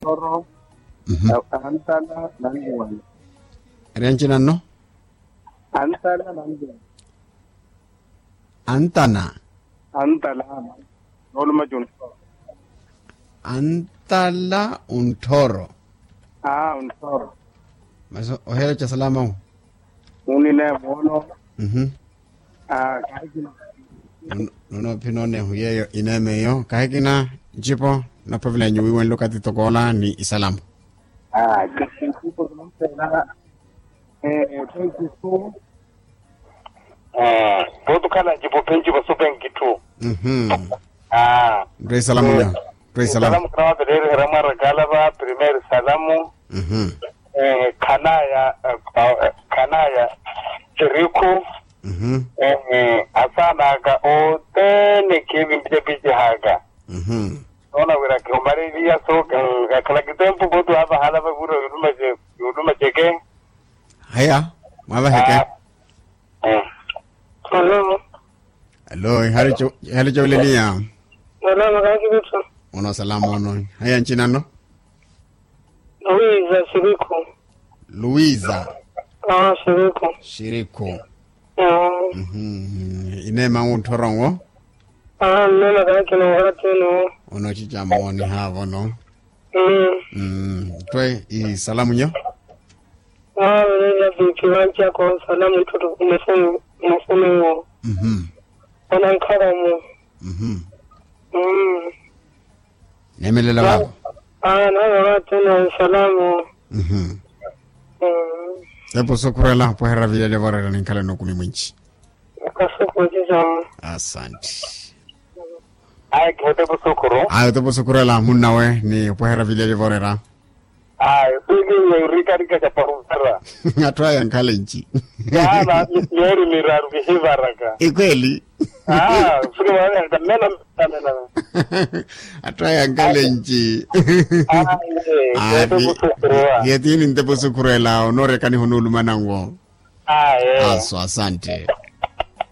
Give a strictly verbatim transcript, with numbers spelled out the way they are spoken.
untoro. Mhm. Antala nanduan. Renchi nanno? Antala nanduan. Antana. Antala. Nolma junto. Antala untoro. Ah, untoro. Maso ohera cha salama. Unine bono. Mhm. Ah, kaji. Nono pinone huyeyo inemeyo kahekina jipo na pavila nyuwi wen lokati tokola ni isalamu. Ah, kasi tipo non na eh twenty two. Eh, bodo kana jipo penji baso pengi tu. Mhm. Ah, Dre salamu ya. Dre salamu. Salamu kana da dare ramar galaba primer salamu. Mhm. Eh, kanaya kanaya Jericho. Mhm. Eh, asana ga o tene ke bimbe bije haga. Mhm. Ona wira ke mari dia so ga kala kitempo bodo aba hala ba buro yuduma je yuduma jeke. Haya, mala heke. Eh. Hello. Hello, haricho haricho lelia. Wala magaki bitu. Ono salamu ono. Haya nchina no? Luiza Shiriko. Luiza Ah, Shiriko. Shiriko. Ah. Mhm. Inema untorongo. Ah, nena magaki no hatu no. Ono chicha mwoni havo no. Mm. Mm. Twe i salamu nyo. Ah, wala vipi wancha kwa salamu itoto umefunu umefunu. Mhm. Ona nkaramu. Mhm. Mm. Nemelela babo. Ah, na watu na salamu. Mhm. Mm. Epo sokurela po hera vile bora ni kala no kumi mwinchi. Kasuko jizamu. Asante. Ay, kote po sokoro. Ayo to sokurela munnawe ni po hera vile bora. Ay, tugi ni rika rika cha parumara. Atwa yankale nchi. Ya na yeri ni raru bihivaraka. Ikweli. Ah, suri wale ndamela ndamela. Atwa yankale nchi. Ah, ye, kote po sokoro. Yetini nte po sokurela onore kani honulu manango. Ah, ye. Aso asante.